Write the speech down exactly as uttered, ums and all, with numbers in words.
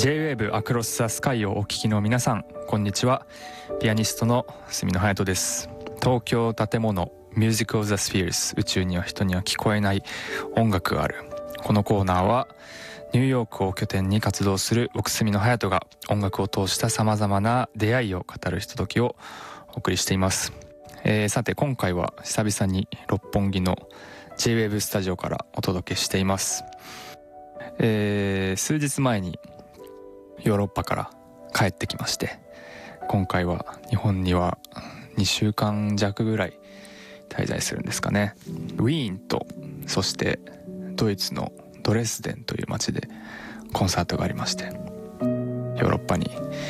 ジェイウェーブ Across the Sky をお聞きの皆さん、こんにちは。ピアニストの住野隼人です。東京建物 Music of the Spheres、 宇宙には人には聞こえない音楽がある。このコーナーはニューヨークを拠点に活動する僕住野隼人が音楽を通したさまざまな出会いを語るひとときをお送りしています。えー、さて今回は久々に六本木の ジェイウェーブ スタジオからお届けしています。えー、数日前にヨーロッパから帰ってきまして、今回は日本にはにしゅうかん弱ぐらい滞在するんですかね。ウィーンとそしてドイツのドレスデンという街でコンサートがありまして、ヨーロッパに